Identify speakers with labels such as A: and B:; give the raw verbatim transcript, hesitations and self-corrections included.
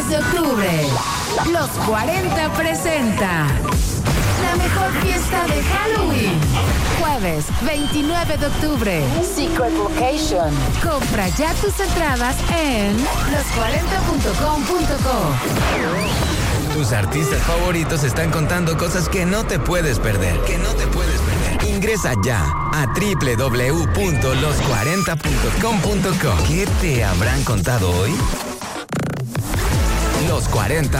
A: mes de octubre, Los cuarenta presenta la mejor fiesta de Halloween. Jueves veintinueve de octubre, Secret Location. Compra ya tus entradas en los cuarenta punto com punto co.
B: Tus artistas favoritos están contando cosas que no te puedes perder. Que no te puedes perder. Ingresa ya a doble u doble u doble u punto los cuarenta punto com punto co. ¿Qué te habrán contado hoy? Los cuarenta